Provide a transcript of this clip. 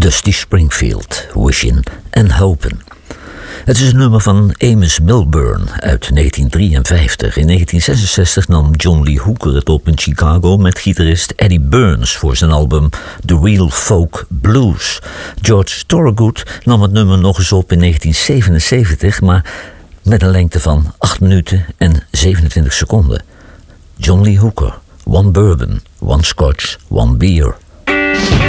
Dusty Springfield, Wishin' and Hopin'. Het is een nummer van Amos Milburn uit 1953. In 1966 nam John Lee Hooker het op in Chicago met gitarist Eddie Burns voor zijn album The Real Folk Blues. George Thorogood nam het nummer nog eens op in 1977, maar met een lengte van 8 minuten en 27 seconden. John Lee Hooker, One Bourbon, One Scotch, One Beer.